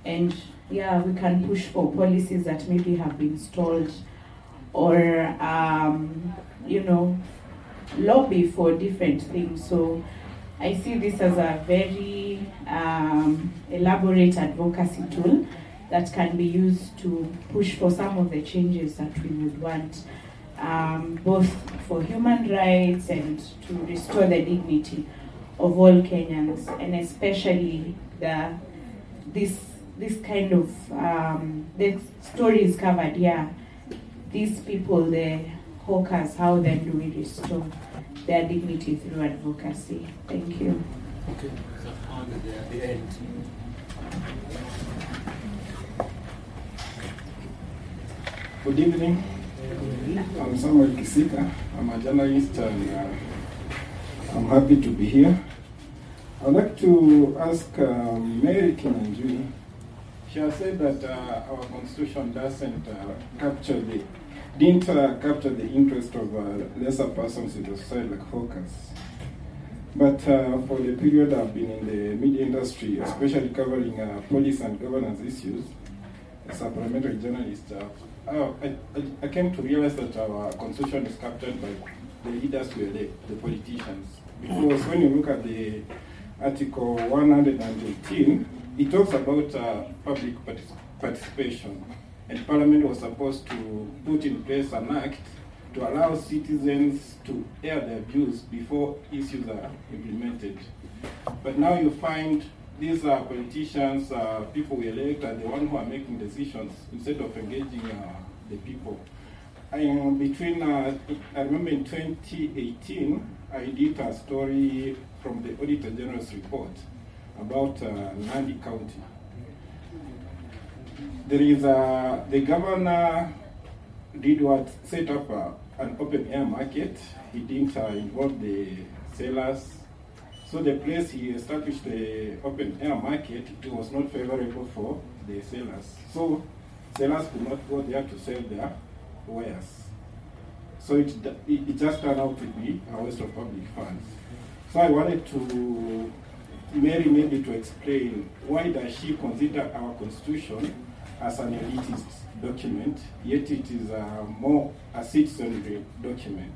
And yeah, we can push for policies that maybe have been stalled, or lobby for different things. So I see this as a very elaborate advocacy tool that can be used to push for some of the changes that we would want, both for human rights and to restore the dignity of all Kenyans, and especially this kind of the stories covered here. These people, the hawkers, how then do we restore their dignity through advocacy? Thank you. Okay, so at the end. Good evening. I'm Samuel Kisika. I'm a journalist and I'm happy to be here. I'd like to ask Mary Kinanjui. She has said that our constitution didn't capture the interest of lesser persons in the society like hawkers. But for the period I've been in the media industry, especially covering police and governance issues, as a parliamentary journalist, I came to realize that our constitution is captured by the leaders we elect, the politicians. Because when you look at the Article 118, it talks about public participation. And Parliament was supposed to put in place an act to allow citizens to air their views before issues are implemented. But now you find these politicians, people we elect, are the ones who are making decisions instead of engaging the people. I remember in 2018, I did a story from the Auditor General's report about Nandi County. There is the governor set up an open air market. He didn't involve the sellers. So the place he established the open air market, it was not favorable for the sellers. So sellers could not go there to sell their wares. So it just turned out to be a waste of public funds. So I wanted to Mary maybe to explain why does she consider our constitution as an elitist document, yet it is more a citizenry document.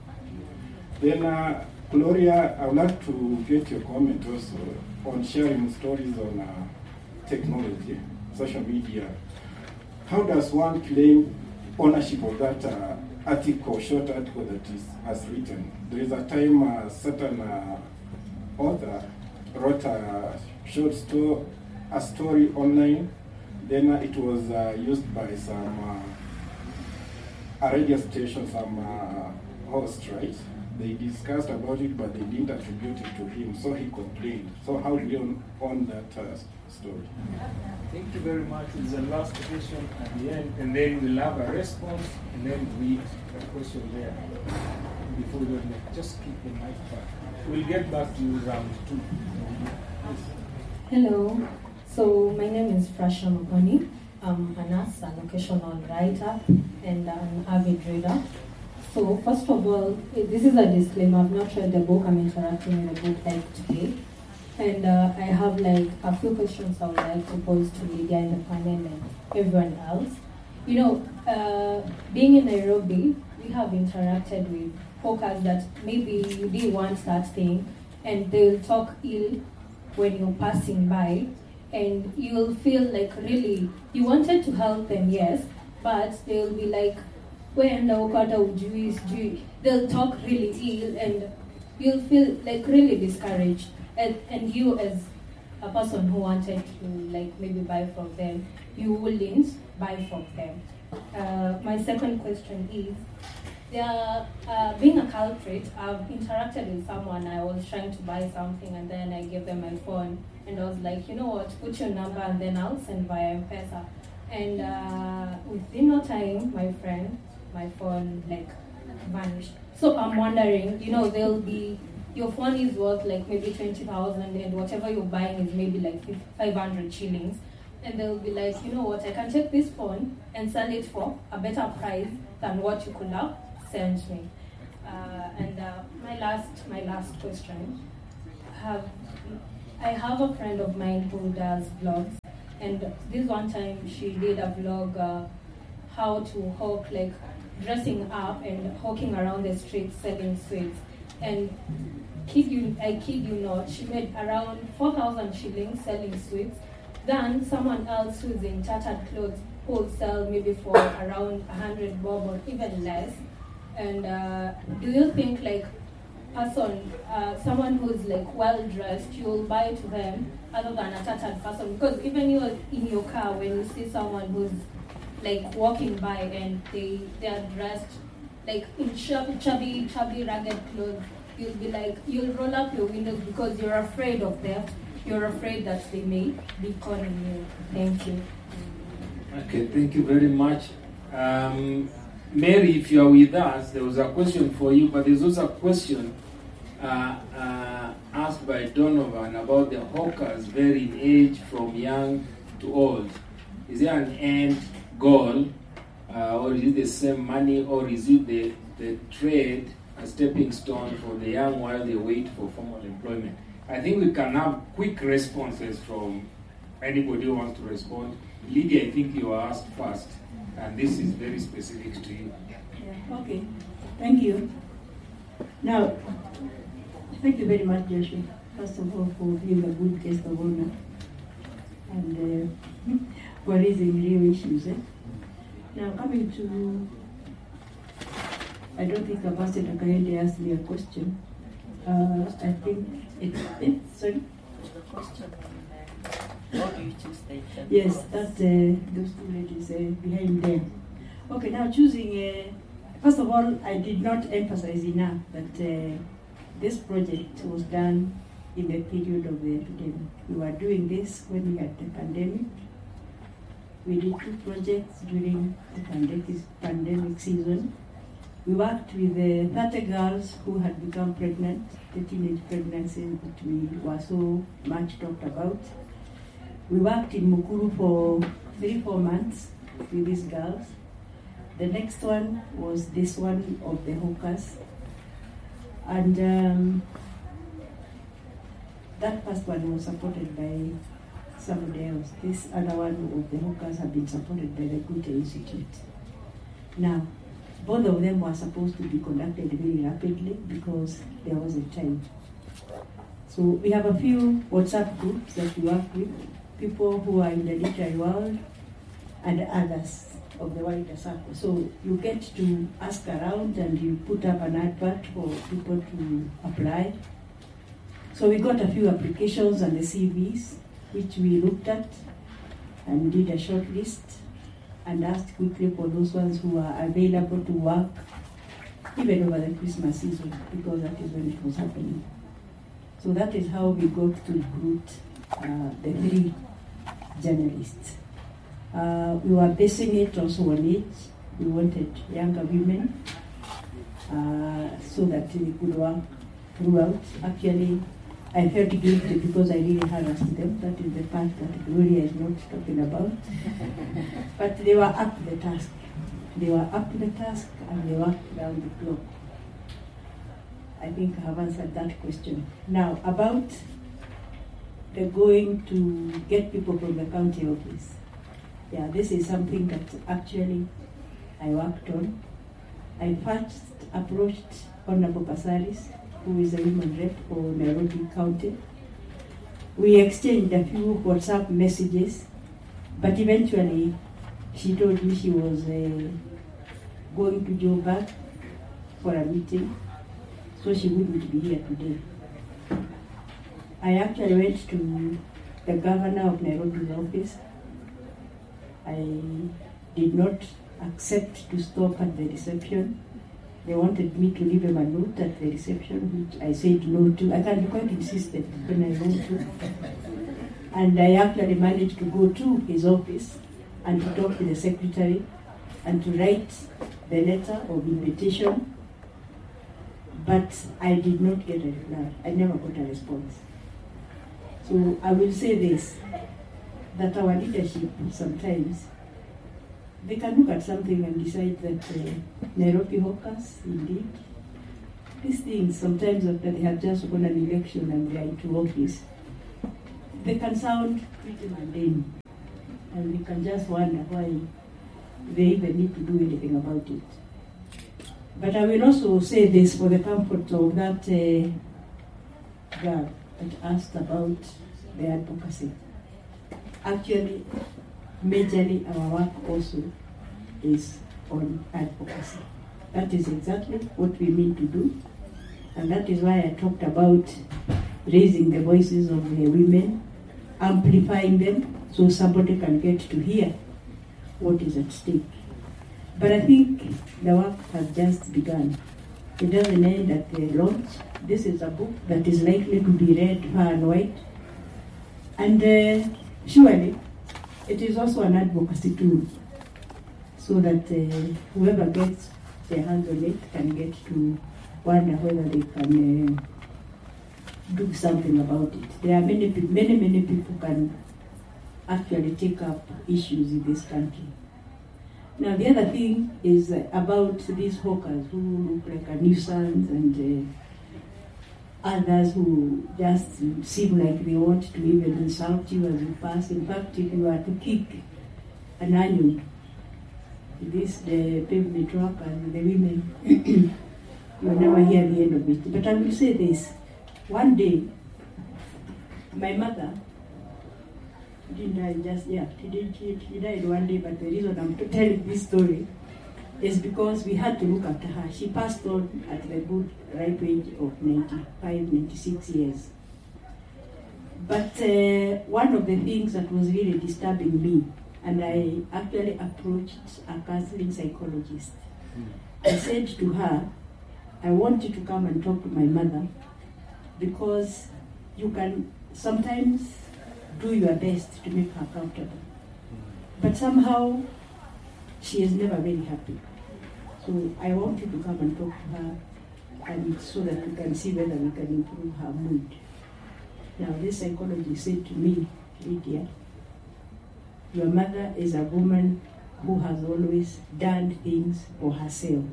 Then Gloria, I would like to get your comment also on sharing stories on technology, social media. How does one claim ownership of that short article that is as written? There is a time a certain author wrote a short story, a story online. Then it was used by some a radio station, some host, right? They discussed about it, but they didn't attribute it to him, so he complained. So how do you own that story? Thank you very much. It's the last question at the end, and then we'll have a response, and then read the question there before we just keep the mic back. We'll get back to you round 2. Hello. So my name is Frasha Maponi. I'm a nurse, an occasional writer, and an avid reader. So first of all, this is a disclaimer. I've not read the book. I'm interacting with the book like today. And I have like a few questions I would like to pose to Lydia in the panel and everyone else. You know, being in Nairobi, we have interacted with hawkers that maybe you didn't want that thing, and they'll talk ill when you're passing by, and you'll feel like really, you wanted to help them, yes, but they'll be like, they'll talk really ill, and you'll feel like really discouraged. And you as a person who wanted to like maybe buy from them, you wouldn't buy from them. My second question is, being a culprit, I've interacted with someone. I was trying to buy something, and then I gave them my phone, and I was like, you know what, put your number and then I'll send via M-Pesa. And within no time, my phone like vanished. So I'm wondering, you know, your phone is worth like maybe 20,000, and whatever you're buying is maybe like 500 shillings. And they'll be like, you know what, I can take this phone and sell it for a better price than what you could have sent me. My last question. I have a friend of mine who does blogs, And this one time she did a vlog how to hawk, like dressing up and hawking around the streets selling sweets. And I kid you not, she made around 4,000 shillings selling sweets. Then someone else who's in tattered clothes will sell maybe for around 100 bob or even less. And do you think like someone who's like well dressed, you'll buy to them other than a tattered person? Because even you in your car, when you see someone who's like walking by and they are dressed like in chubby ragged clothes, you'll be like, you'll roll up your windows because you're afraid of theft. You're afraid that they may be conning you. Thank you. Okay, thank you very much. Mary, if you are with us, there was a question for you, but there's also a question asked by Donovan about the hawkers varying age from young to old. Is there an end goal, or is it the same money, or is it the trade a stepping stone for the young while they wait for formal employment? I think we can have quick responses from anybody who wants to respond. Lydia, I think you were asked first, and this is very specific to you. Yeah, okay, thank you. Now, thank you very much, Joshua, first of all, for being a good guest of honor and for raising real issues. Now, coming to, I don't think Ambassador Kaende asked me a question. I think sorry? The question on how do you choose the interview? Yes, that's those two ladies behind them. Okay, now choosing, first of all, I did not emphasize enough that this project was done in the period of the epidemic. We were doing this when we had the pandemic. We did 2 projects during the pandemic season. We worked with 30 girls who had become pregnant, the teenage pregnancies that we were so much talked about. We worked in Mukuru for 3-4 months with these girls. The next one was this one of the hawkers. And that first one was supported by somebody else. This other one of the hawkers had been supported by the Goethe Institute. Now, both of them were supposed to be conducted very rapidly because there wasn't time. So we have a few WhatsApp groups that we work with, people who are in the literary world and others of the wider circle. So you get to ask around and you put up an advert for people to apply. So we got a few applications and the CVs, which we looked at and did a short list and asked quickly for those ones who are available to work even over the Christmas season, because that is when it was happening. So that is how we got to recruit the 3 journalists. We were basing it also on age. We wanted younger women so that they could work throughout. Actually, I felt guilty because I really harassed them. That is the part that Gloria is not talking about. But they were up to the task. They were up to the task and they worked round the clock. I think I have answered that question. Now, about the going to get people from the county office. Yeah, this is something that actually I worked on. I first approached Honorable Pasaris, who is a women rep for Nairobi County. We exchanged a few WhatsApp messages, but eventually she told me she was going to Joburg for a meeting, so she wouldn't be here today. I actually went to the governor of Nairobi's office. I did not accept to stop at the reception. They wanted me to leave him a note at the reception, which I said no to. I can be quite insistent when I went to. And I actually managed to go to his office and to talk to the secretary and to write the letter of invitation. But I did not get a reply. I never got a response. So I will say this, that our leadership sometimes, they can look at something and decide that Nairobi hawkers, indeed, these things sometimes after they have just won an election and they are into office, they can sound pretty mundane. And we can just wonder why they even need to do anything about it. But I will also say this for the comfort of that girl that asked about the advocacy. Actually, majorly our work also is on advocacy. That is exactly what we mean to do. And that is why I talked about raising the voices of the women, amplifying them so somebody can get to hear what is at stake. But I think the work has just begun. It doesn't end at the launch. This is a book that is likely to be read far and wide. And surely, it is also an advocacy tool so that whoever gets their hands on it can get to wonder whether they can do something about it. There are many people can actually take up issues in this country. Now, the other thing is about these hawkers who look like a nuisance and others who just seem like they want to even insult you as you pass. In fact, if you are to kick an onion, the pavement workers, the women, you will never hear the end of it. But I will say this. One day, my mother, she died one day, but the reason I'm telling this story is because we had to look after her. She passed on at the good ripe age of 95, 96 years. But one of the things that was really disturbing me, and I actually approached a counseling psychologist. I said to her, I want you to come and talk to my mother because you can sometimes do your best to make her comfortable. But somehow, she is never very happy. So I want you to come and talk to her and so that we can see whether we can improve her mood. Now, this psychologist said to me, Lydia, your mother is a woman who has always done things for herself.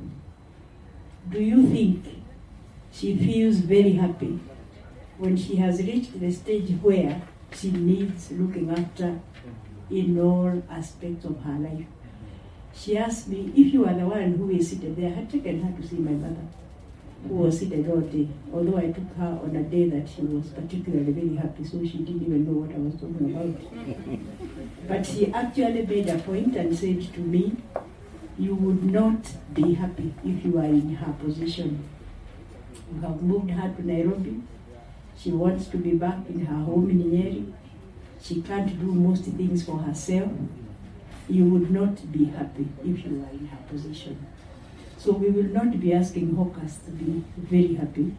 Do you think she feels very happy when she has reached the stage where she needs looking after in all aspects of her life? She asked me, if you are the one who is seated there, I had taken her to see my mother, who was seated all day, although I took her on a day that she was particularly very happy, so she didn't even know what I was talking about. But she actually made a point and said to me, you would not be happy if you are in her position. You have moved her to Nairobi. She wants to be back in her home in Nyeri. She can't do most things for herself. You would not be happy if you are in her position. So we will not be asking hawkers to be very happy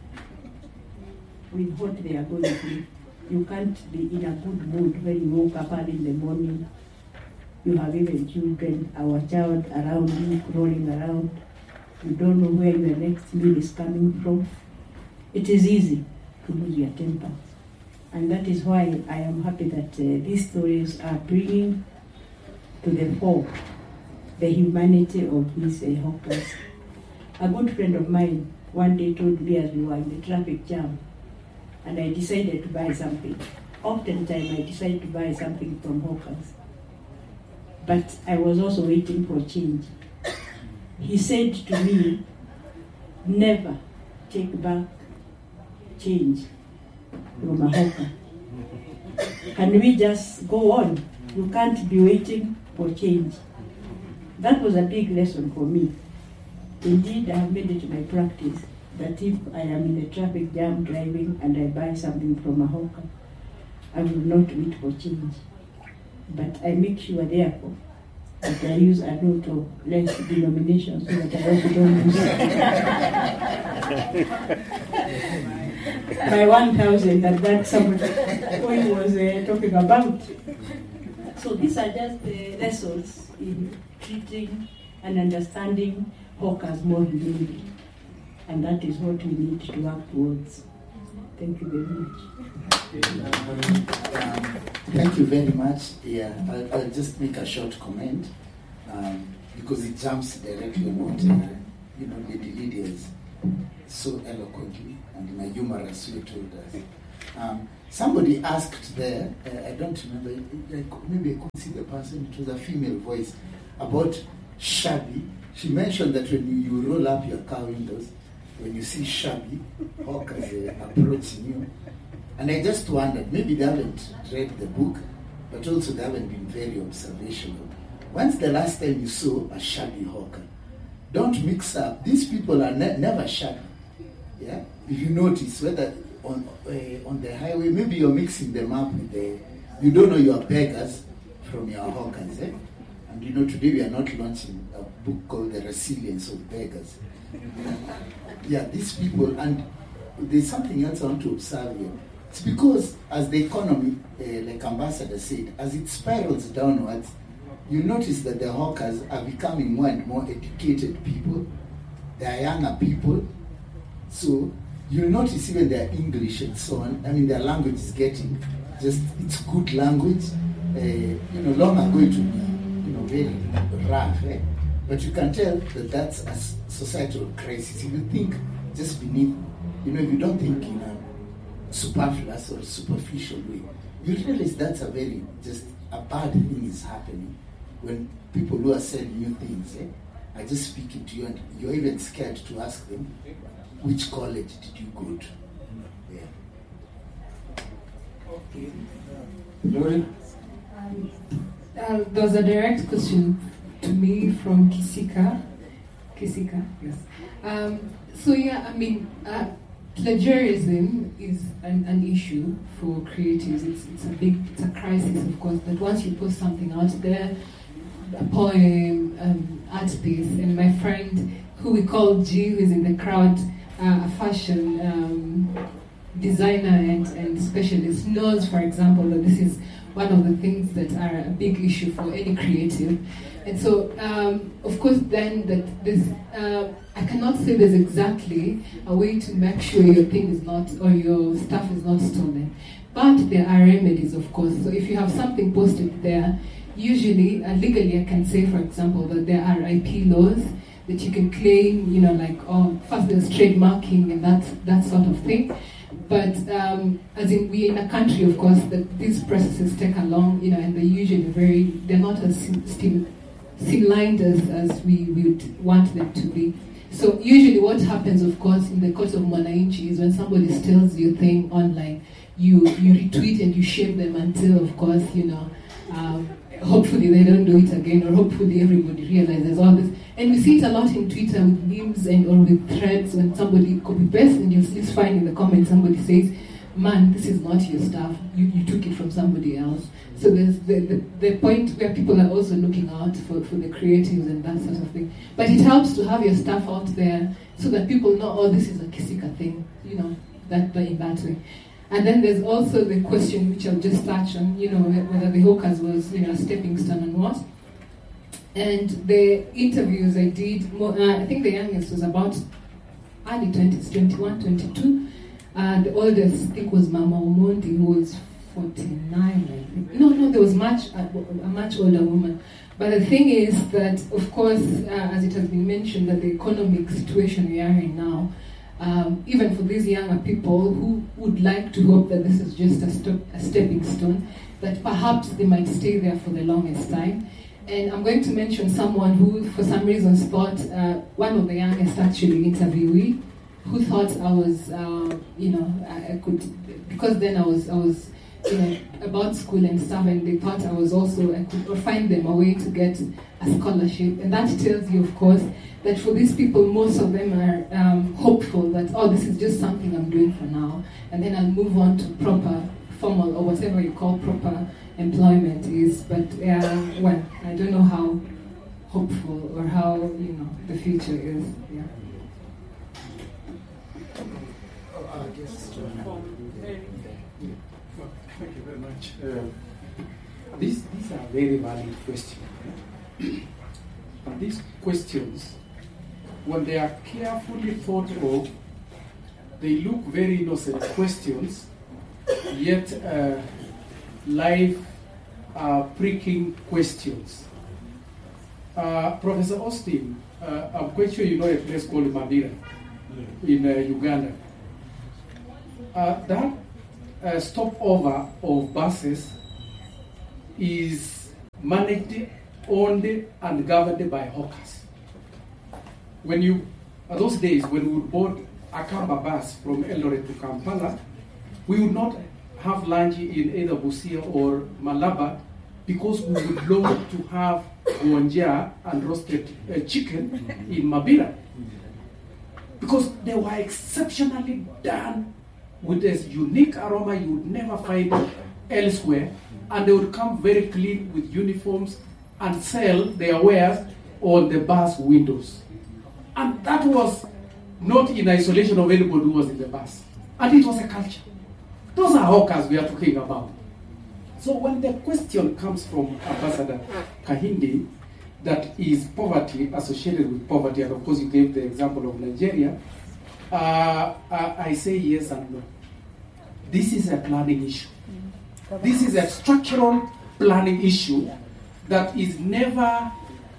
with what they are going through. You can't be in a good mood when you woke up early in the morning. You have even children, our child around you, crawling around. You don't know where your next meal is coming from. It is easy to lose your temper. And that is why I am happy that these stories are bringing to the fore the humanity of these hawkers. A good friend of mine one day told me as we were in the traffic jam, and I decided to buy something. Oftentimes I decide to buy something from hawkers, but I was also waiting for change. He said to me, never take back change from a hawker. Can we just go on? You can't be waiting for change. That was a big lesson for me. Indeed, I have made it my practice that if I am in a traffic jam driving and I buy something from a hawker, I will not wait for change. But I make sure, therefore, that I use a note of less denomination so that I also don't lose my 1,000 that somebody was talking about. So these are just the lessons in treating and understanding hawkers more humanely. And that is what we need to work towards. Thank you very much. Thank you very much. Yeah, I'll just make a short comment because it jumps directly on what Lady Lydia is so eloquently and in a humorous way told us. somebody asked there, I don't remember, maybe I couldn't see the person, it was a female voice, about shabby. She mentioned that when you roll up your car windows, when you see shabby hawkers approaching you, and I just wondered, maybe they haven't read the book, but also they haven't been very observational. When's the last time you saw a shabby hawker? Don't mix up. These people are never shabby. Yeah? If you notice, whether on the highway, maybe you're mixing them up with you don't know your beggars from your hawkers. Eh? And you know, today we are not launching a book called The Resilience of Beggars. Yeah, these people, and there's something else I want to observe here. It's because as the economy, like Ambassador said, as it spirals downwards, you notice that the hawkers are becoming more and more educated people. They are younger people. So you'll notice even their English and so on. I mean, their language is getting it's good language. Long ago it would be, very rough. Eh? But you can tell that that's a societal crisis. If you think just beneath, if you don't think in a superfluous or superficial way, you realize that's a bad thing is happening when people who are selling new things are just speaking to you, and you're even scared to ask them, which college did you go to? Yeah. Okay. Lauren? There was a direct question to me from Kisika. Kisika, yes. Plagiarism is an issue for creatives. It's a crisis, of course. But once you put something out there, a poem, art piece, and my friend, who we call G, who is in the crowd, a fashion designer and specialist, knows, for example, that this is one of the things that are a big issue for any creative. And so, of course, then that this, I cannot say there's exactly a way to make sure your thing is not, or your stuff is not stolen. But there are remedies, of course. So if you have something posted there, usually, legally, I can say, for example, that there are IP laws that you can claim, first there's trademarking and that sort of thing. But as in, we're in a country, of course, that these processes take a long, and they're usually they're not as streamlined as we would want them to be. So usually what happens, of course, in the court of Mwananchi is when somebody steals your thing online, you retweet and you shame them until, of course, hopefully they don't do it again, or hopefully everybody realizes all this. And we see it a lot in Twitter with memes or with threads when somebody copy-pastes and you'll just find in the comments somebody says, man, this is not your stuff, you took it from somebody else. So there's the point where people are also looking out for the creatives and that sort of thing. But it helps to have your stuff out there so that people know, oh, this is a Kisika thing, that in that way. And then there's also the question, which I'll just touch on, whether the hawkers was, a stepping stone and what. And the interviews I did, I think the youngest was about early 20s, 21, 22. The oldest, I think, was Mama Omondi, who was 49, I think. No, there was a much older woman. But the thing is that, of course, as it has been mentioned, that the economic situation we are in now, even for these younger people who would like to hope that this is just a stepping stone, that perhaps they might stay there for the longest time. And I'm going to mention someone who, for some reasons, thought, one of the youngest actually interviewee, who thought I was, I could, because then I was, about school and stuff, and they thought I was also, I could find them a way to get a scholarship. And that tells you, of course, that for these people, most of them are hopeful that, oh, this is just something I'm doing for now, and then I'll move on to proper, formal, or whatever you call proper employment is. But, I don't know how hopeful or how, the future is. Yeah. Thank you very much. These are very valid questions. And these questions, when they are carefully thought of, they look very innocent questions, yet life-pricking questions. Professor Austin, I'm quite sure you know a place called Mabira in Uganda. That stopover of buses is managed, owned, and governed by hawkers. Those days when we bought a Kamba bus from Eldoret to Kampala, we would not have lunch in either Busia or Malaba because we would love to have guanja and roasted chicken in Mabira. Because they were exceptionally done with a unique aroma you would never find elsewhere, and they would come very clean with uniforms and sell their wares on the bus windows. And that was not in isolation of anybody who was in the bus. And it was a culture. Those are hawkers we are talking about. So when the question comes from Ambassador Kahindi, that is poverty, associated with poverty, and of course you gave the example of Nigeria, I say yes and no. This is a planning issue. This is a structural planning issue that is never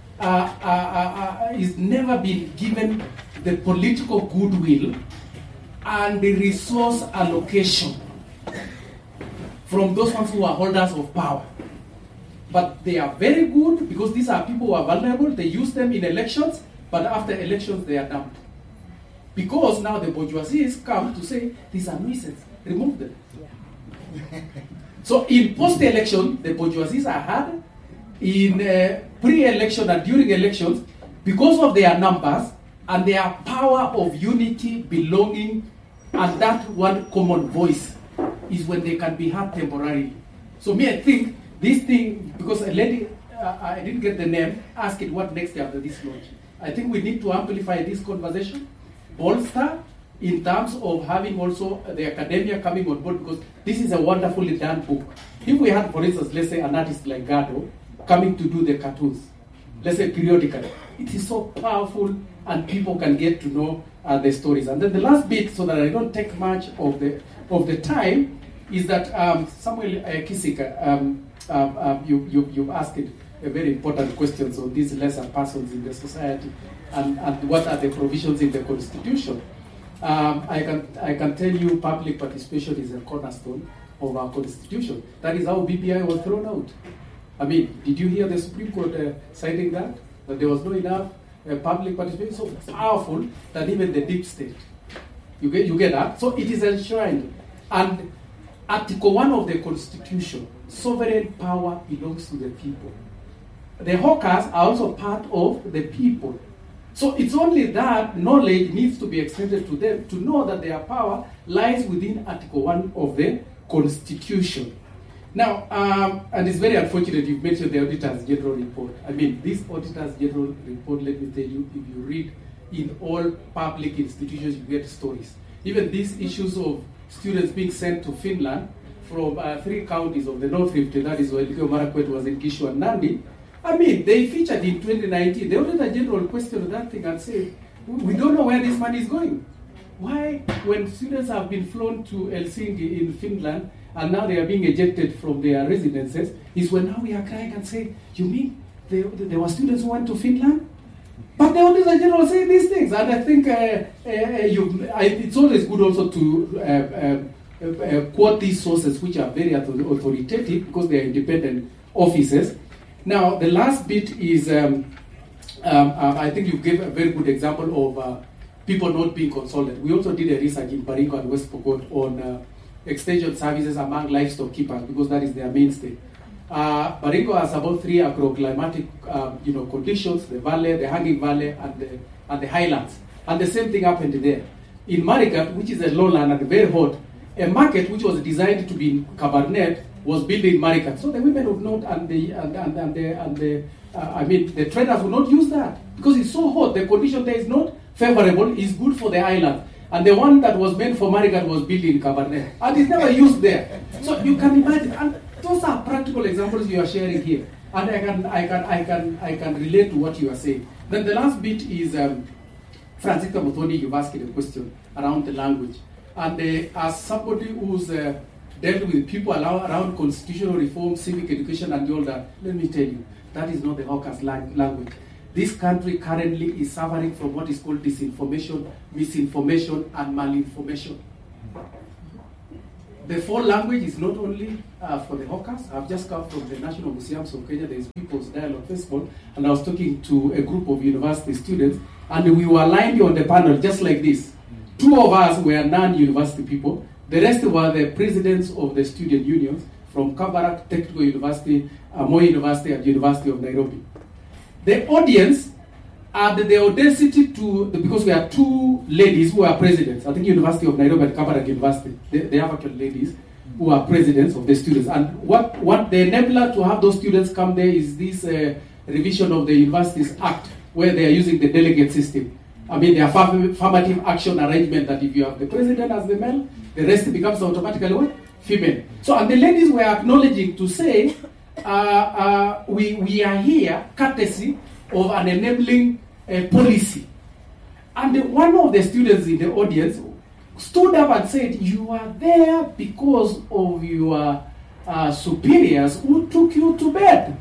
been given the political goodwill and the resource allocation from those ones who are holders of power. But they are very good because these are people who are vulnerable. They use them in elections, but after elections they are dumped. Because now the bourgeoisies come to say, these are nuisance, remove them. Yeah. So in post-election, the bourgeoisies are hard. In pre-election and during elections, because of their numbers and their power of unity, belonging, and that one common voice is when they can be heard temporarily. So I think this thing, because a lady, I didn't get the name, asked it what next after this launch. I think we need to amplify this conversation, bolster in terms of having also the academia coming on board, because this is a wonderfully done book. If we had, for instance, let's say an artist like Gado coming to do the cartoons, let's say periodically, it is so powerful and people can get to know the stories. And then the last bit, so that I don't take much of the time, is that Samuel Kisika, you've asked a very important question on these lesser persons in the society and what are the provisions in the Constitution. I can tell you public participation is a cornerstone of our Constitution. That is how BBI was thrown out. I mean, did you hear the Supreme Court citing that there was not enough public participation? So powerful that even the deep state. You get that? So it is enshrined. And Article 1 of the Constitution, sovereign power belongs to the people. The hawkers are also part of the people. So it's only that knowledge needs to be extended to them to know that their power lies within Article 1 of the Constitution. Now, and it's very unfortunate you've mentioned the Auditor's General Report. I mean, this Auditor's General Report, let me tell you, if you read in all public institutions, you get stories. Even these issues of students being sent to Finland from 3 counties of the North Rift, that is where Elgeyo Marakwet was in Gishu and Nandi. I mean, they featured in 2019. The Auditor General questioned that thing and said, we don't know where this money is going. Why, when students have been flown to Helsinki in Finland and now they are being ejected from their residences, is when now we are crying and say, you mean there were students who went to Finland? But the Auditor General say these things, and I think it's always good also to quote these sources which are very authoritative because they are independent offices. Now, the last bit is, I think you gave a very good example of people not being consulted. We also did a research in Baringo and West Pokot on extension services among livestock keepers because that is their mainstay. Baringo has about 3 agroclimatic conditions, the valley, the hanging valley, and the highlands. And the same thing happened there. In Marigat, which is a lowland and very hot, a market which was designed to be in Cabernet was built in Marigat. So the women of North and the traders will not use that because it's so hot. The condition there is not favorable. It's good for the island. And the one that was meant for Marigat was built in Cabernet, and it's never used there. So you can imagine. And those are practical examples you are sharing here, and I can relate to what you are saying. Then the last bit is Francisca Muthoni. You've asked a question around the language, and as somebody who's dealt with people around constitutional reform, civic education, and all that, let me tell you, that is not the hawker's language. This country currently is suffering from what is called disinformation, misinformation, and malinformation. the foreign language is not only for the hawkers. I've just come from the National Museums of Kenya. There is People's Dialogue Festival, and I was talking to a group of university students, and we were aligned on the panel just like this. 2 of us were non-university people. The rest were the presidents of the student unions from Kabarak Technical University, Moi University, and University of Nairobi. The audience had the audacity to, because we had 2 ladies who are presidents, I think University of Nairobi and Kabarak University, they have actual ladies who are presidents of the students. And what the enabler to have those students come there is this revision of the Universities Act, where they are using the delegate system. I mean, the affirmative action arrangement that if you have the president as the male, the rest becomes automatically what? Female. So, and the ladies were acknowledging to say, we are here courtesy of an enabling policy. And one of the students in the audience stood up and said, you are there because of your superiors who took you to bed.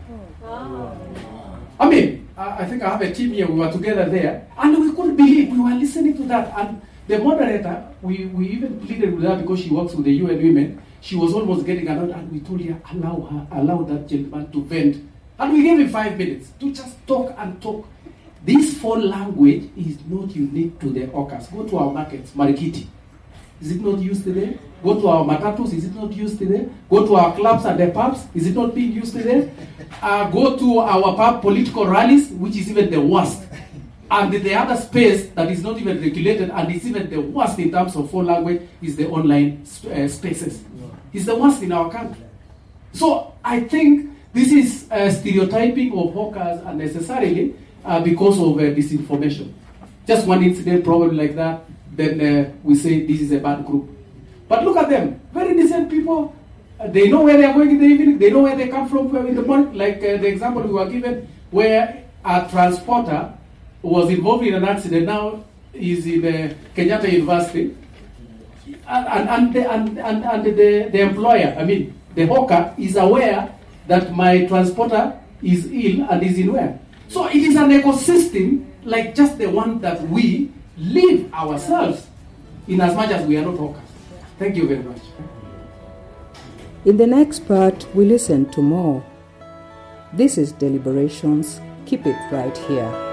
I mean, I think I have a team here, we were together there, and we couldn't believe, we were listening to that. And the moderator, we even pleaded with her because she works with the UN Women. She was almost getting annoyed, and we told her, allow that gentleman to vent. And we gave him 5 minutes to just talk and talk. This foreign language is not unique to the Hawkers. Go to our markets, Marikiti. Is it not used today? Go to our matatus, is it not used today? Go to our clubs and the pubs, is it not being used today? Go to our pub political rallies, which is even the worst. And the other space that is not even regulated and is even the worst in terms of foreign language is the online spaces. It's the worst in our country. So I think this is stereotyping of hawkers unnecessarily because of disinformation. Just one incident probably like that, then we say this is a bad group. But look at them, very decent people. They know where they are going in the evening, they know where they come from in the morning. Like the example we were given, where a transporter was involved in an accident, now is in Kenyatta University, and the employer, I mean, the hawker is aware that my transporter is ill and is in where. So it is an ecosystem like just the one that we live ourselves in as much as we are not hawkers. Thank you very much. In the next part, we listen to more. This is Deliberations. Keep it right here.